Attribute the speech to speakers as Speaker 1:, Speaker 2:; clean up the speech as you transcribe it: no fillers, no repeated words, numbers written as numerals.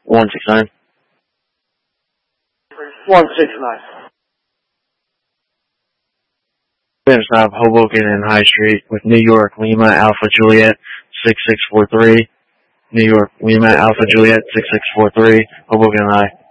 Speaker 1: 169.
Speaker 2: 169.
Speaker 1: Stop Hoboken and High Street with New York Lima Alpha Juliet 6643. New York Lima Alpha Juliet 6643. Hoboken and High.